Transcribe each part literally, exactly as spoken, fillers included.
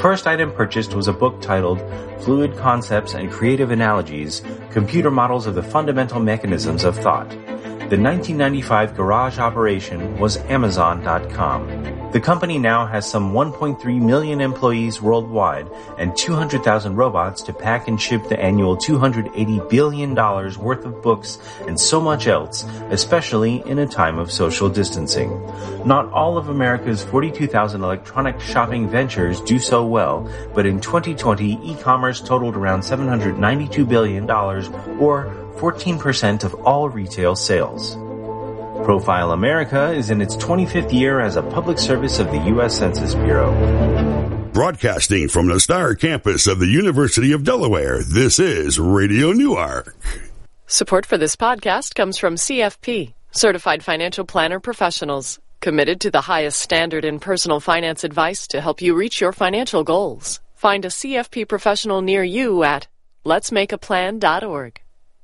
first item purchased was a book titled Fluid Concepts and Creative Analogies, Computer Models of the Fundamental Mechanisms of Thought. The nineteen ninety-five garage operation was Amazon dot com. The company now has some one point three million employees worldwide and two hundred thousand robots to pack and ship the annual two hundred eighty billion dollars worth of books and so much else, especially in a time of social distancing. Not all of America's forty-two thousand electronic shopping ventures do so well, but in twenty twenty, e-commerce totaled around seven hundred ninety-two billion dollars, or fourteen percent of all retail sales. Profile America is in its twenty-fifth year as a public service of the U S Census Bureau. Broadcasting from the Star Campus of the University of Delaware, this is Radio Newark. Support for this podcast comes from C F P, Certified Financial Planner Professionals, committed to the highest standard in personal finance advice to help you reach your financial goals. Find a C F P professional near you at lets make a plan dot org.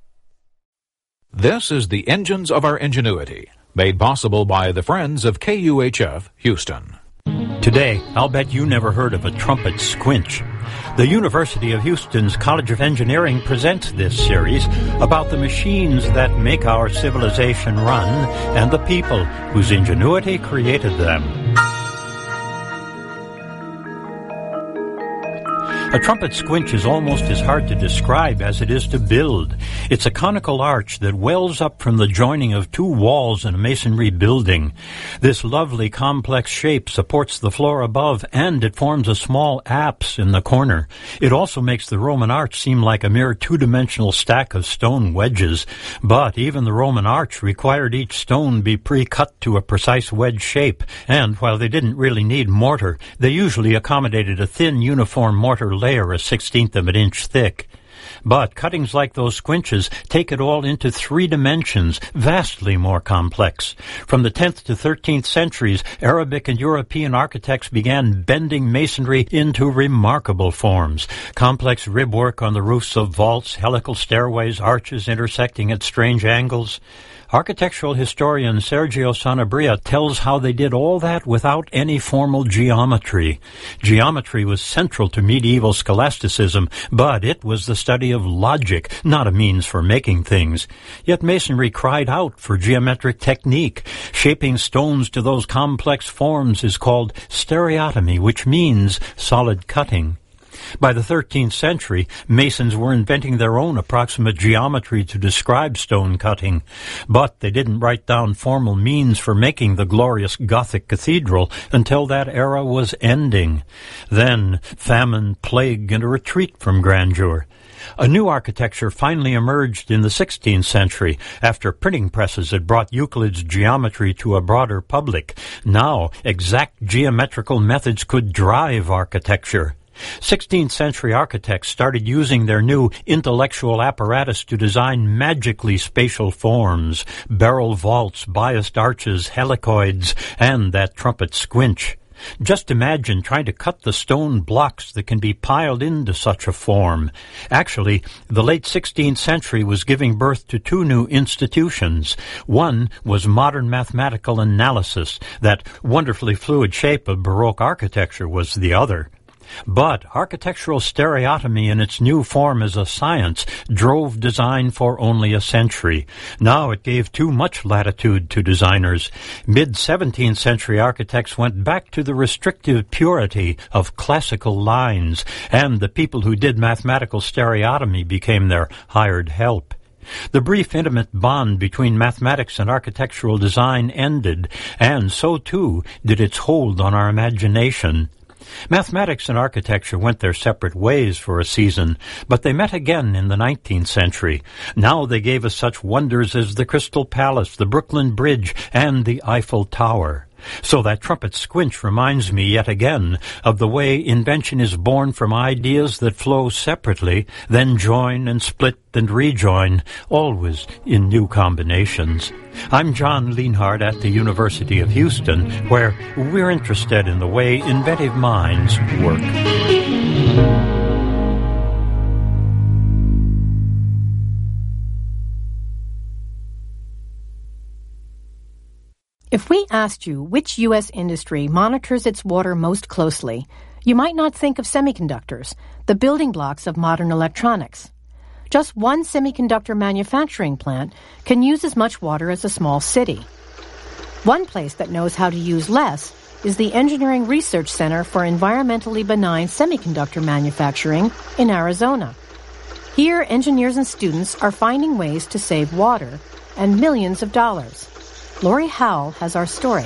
This is the Engines of Our Ingenuity, made possible by the Friends of K U H F Houston. Today, I'll bet you never heard of a trumpet squinch. The University of Houston's College of Engineering presents this series about the machines that make our civilization run and the people whose ingenuity created them. A trumpet squinch is almost as hard to describe as it is to build. It's a conical arch that wells up from the joining of two walls in a masonry building. This lovely complex shape supports the floor above, and it forms a small apse in the corner. It also makes the Roman arch seem like a mere two-dimensional stack of stone wedges. But even the Roman arch required each stone be pre-cut to a precise wedge shape, and while they didn't really need mortar, they usually accommodated a thin, uniform mortar layer a sixteenth of an inch thick. But cuttings like those squinches take it all into three dimensions, vastly more complex. From the tenth to thirteenth centuries, Arabic and European architects began bending masonry into remarkable forms. Complex ribwork on the roofs of vaults, helical stairways, arches intersecting at strange angles. Architectural historian Sergio Sanabria tells how they did all that without any formal geometry. Geometry was central to medieval scholasticism, but it was the study of logic, not a means for making things. Yet masonry cried out for geometric technique. Shaping stones to those complex forms is called stereotomy, which means solid cutting. By the thirteenth century, masons were inventing their own approximate geometry to describe stone cutting, but they didn't write down formal means for making the glorious Gothic cathedral until that era was ending. Then famine, plague, and a retreat from grandeur. A new architecture finally emerged in the sixteenth century after printing presses had brought Euclid's geometry to a broader public. Now, exact geometrical methods could drive architecture. sixteenth century architects started using their new intellectual apparatus to design magically spatial forms, barrel vaults, biased arches, helicoids, and that trumpet squinch. Just imagine trying to cut the stone blocks that can be piled into such a form. Actually, the late sixteenth century was giving birth to two new institutions. One was modern mathematical analysis. That wonderfully fluid shape of Baroque architecture was the other. But architectural stereotomy in its new form as a science drove design for only a century. Now it gave too much latitude to designers. Mid-seventeenth century architects went back to the restrictive purity of classical lines, and the people who did mathematical stereotomy became their hired help. The brief, intimate bond between mathematics and architectural design ended, and so too did its hold on our imagination. Mathematics and architecture went their separate ways for a season, but they met again in the nineteenth century. Now they gave us such wonders as the Crystal Palace, the Brooklyn Bridge, and the Eiffel Tower. So that trumpet squinch reminds me yet again of the way invention is born from ideas that flow separately, then join and split and rejoin, always in new combinations. I'm John Lienhardt at the University of Houston, where we're interested in the way inventive minds work. If we asked you which U S industry monitors its water most closely, You might not think of semiconductors, the building blocks of modern electronics. Just one semiconductor manufacturing plant can use as much water as a small city. One place that knows how to use less is the Engineering Research Center for Environmentally Benign Semiconductor Manufacturing in Arizona. Here, engineers and students are finding ways to save water and millions of dollars. Lori Howell has our story.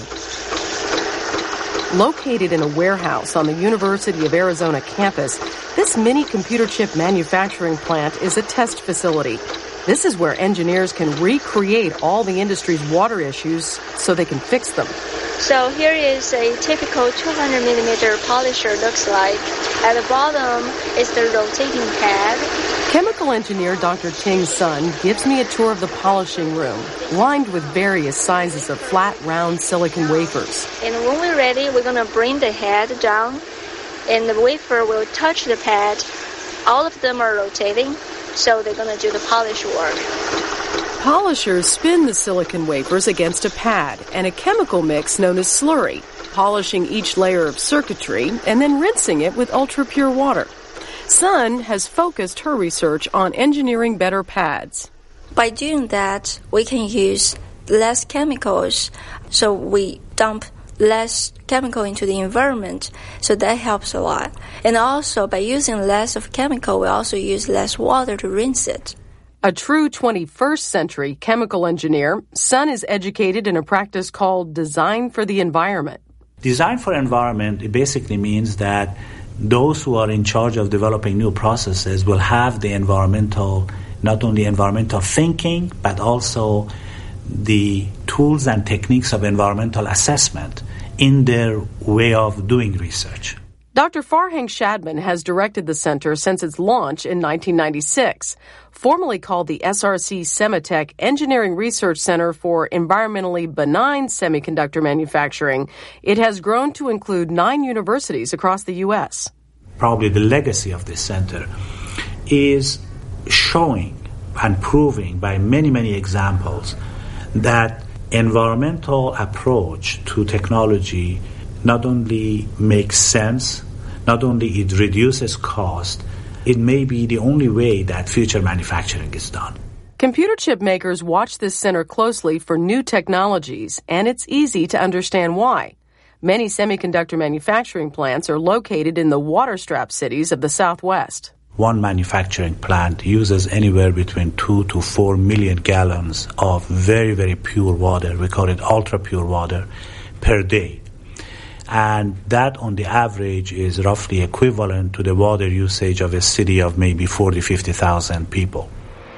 Located in a warehouse on the University of Arizona campus, this mini computer chip manufacturing plant is a test facility. This is where engineers can recreate all the industry's water issues so they can fix them. So here is a typical two hundred millimeter polisher looks like. At the bottom is the rotating pad. Chemical engineer Doctor Ting Sun gives me a tour of the polishing room, lined with various sizes of flat, round silicon wafers. And when we're ready, we're going to bring the head down, and the wafer will touch the pad. All of them are rotating, so they're going to do the polish work. Polishers spin the silicon wafers against a pad and a chemical mix known as slurry, polishing each layer of circuitry and then rinsing it with ultra-pure water. Sun has focused her research on engineering better pads. By doing that, we can use less chemicals, so we dump less chemical into the environment, so that helps a lot. And also, by using less of chemical, we also use less water to rinse it. A true twenty-first century chemical engineer, Sun is educated in a practice called Design for the Environment. Design for environment, it basically means that those who are in charge of developing new processes will have the environmental, not only environmental thinking, but also the tools and techniques of environmental assessment in their way of doing research. Doctor Farhang Shadman has directed the center since its launch in nineteen ninety-six. Formerly called the S R C Semitech Engineering Research Center for Environmentally Benign Semiconductor Manufacturing, it has grown to include nine universities across the U S. Probably the legacy of this center is showing and proving by many, many examples that environmental approach to technology not only makes sense, not only it reduces cost, it may be the only way that future manufacturing is done. Computer chip makers watch this center closely for new technologies, and it's easy to understand why. Many semiconductor manufacturing plants are located in the water-strapped cities of the Southwest. One manufacturing plant uses anywhere between two to four million gallons of very, very pure water. We call it ultra-pure water per day. And that on the average is roughly equivalent to the water usage of a city of maybe forty, fifty thousand people.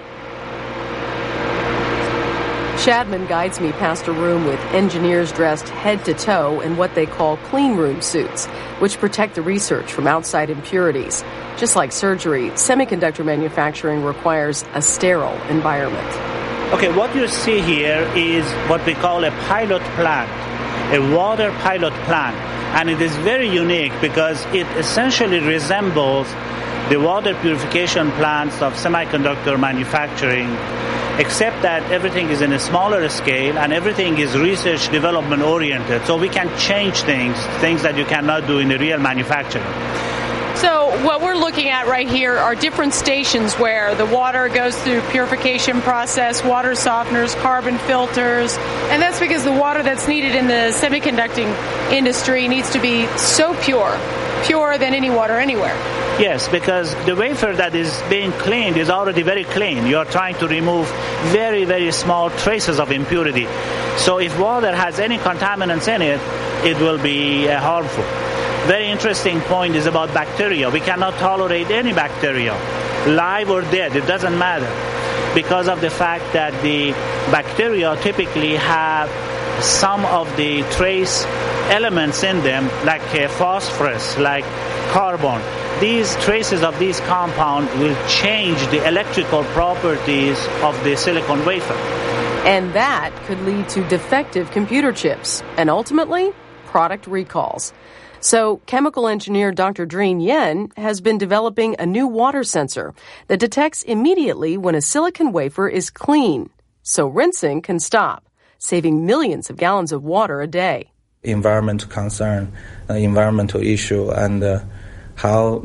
Shadman guides me past a room with engineers dressed head to toe in what they call clean room suits, which protect the research from outside impurities. Just like surgery, semiconductor manufacturing requires a sterile environment. Okay, what you see here is what we call a pilot plant, a water pilot plant. And it is very unique because it essentially resembles the water purification plants of semiconductor manufacturing, except that everything is in a smaller scale and everything is research development oriented. So we can change things, things that you cannot do in the real manufacturing. So what we're looking at right here are different stations where the water goes through purification process, water softeners, carbon filters, and that's because the water that's needed in the semiconducting industry needs to be so pure, purer than any water anywhere. Yes, because the wafer that is being cleaned is already very clean. You are trying to remove very, very small traces of impurity. So if water has any contaminants in it, it will be uh, harmful. Very interesting point is about bacteria. We cannot tolerate any bacteria, live or dead, it doesn't matter, because of the fact that the bacteria typically have some of the trace elements in them, like uh, phosphorus, like carbon. These traces of these compounds will change the electrical properties of the silicon wafer. And that could lead to defective computer chips and ultimately product recalls. So chemical engineer Doctor Dreen Yen has been developing a new water sensor that detects immediately when a silicon wafer is clean, so rinsing can stop, saving millions of gallons of water a day. environmental concern, uh, environmental issue, and uh, how